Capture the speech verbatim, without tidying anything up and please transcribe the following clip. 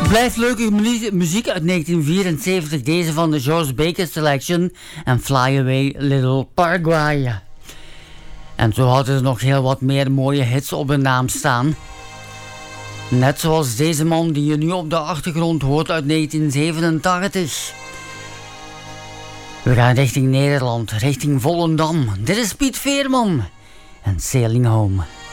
Blijft leuke muziek uit negentien vierenzeventig, deze van de George Baker Selection en Fly Away Little Paraguay. En zo hadden ze nog heel wat meer mooie hits op hun naam staan. Net zoals deze man die je nu op de achtergrond hoort uit negentien zevenentachtig. We gaan richting Nederland, richting Volendam. Dit is Piet Veerman en Sailing Home.